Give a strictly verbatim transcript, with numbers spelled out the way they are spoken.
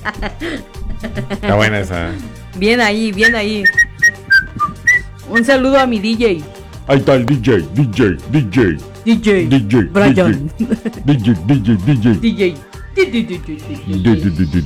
Está buena esa. Bien ahí, bien ahí. Un saludo a mi D J. Ahí está el D J, D J, D J. D J. D J. Brian. D J, D J, D J. D J. D J, D J.